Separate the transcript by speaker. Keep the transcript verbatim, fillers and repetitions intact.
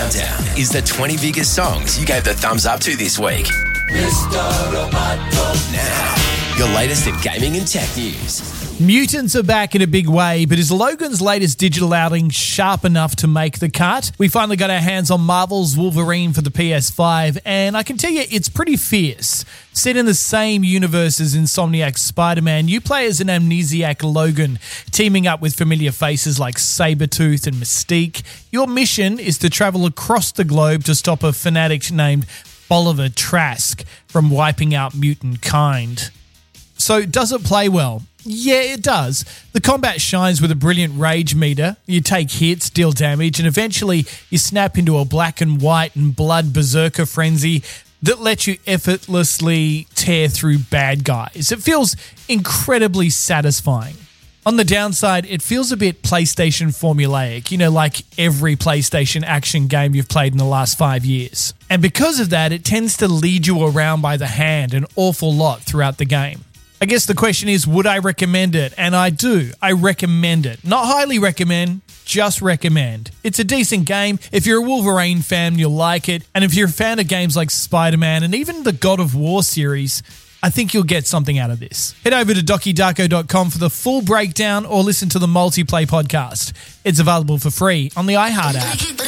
Speaker 1: Countdown is the twenty biggest songs you gave the thumbs up to this week. Mister Roboto. Now, your latest in gaming and tech news.
Speaker 2: Mutants are back in a big way, but is Logan's latest digital outing sharp enough to make the cut? We finally got our hands on Marvel's Wolverine for the P S five, and I can tell you it's pretty fierce. Set in the same universe as Insomniac's Spider-Man, you play as an amnesiac Logan, teaming up with familiar faces like Sabretooth and Mystique. Your mission is to travel across the globe to stop a fanatic named Bolivar Trask from wiping out mutant kind. So does it play well? Yeah, it does. The combat shines with a brilliant rage meter. You take hits, deal damage, and eventually you snap into a black and white and blood berserker frenzy that lets you effortlessly tear through bad guys. It feels incredibly satisfying. On the downside, it feels a bit PlayStation formulaic, you know, like every PlayStation action game you've played in the last five years. And because of that, it tends to lead you around by the hand an awful lot throughout the game. I guess the question is, would I recommend it? And I do. I recommend it. Not highly recommend, just recommend. It's a decent game. If you're a Wolverine fan, you'll like it. And if you're a fan of games like Spider-Man and even the God of War series, I think you'll get something out of this. Head over to doki darko dot com for the full breakdown or listen to the Multiplay podcast. It's available for free on the iHeart app.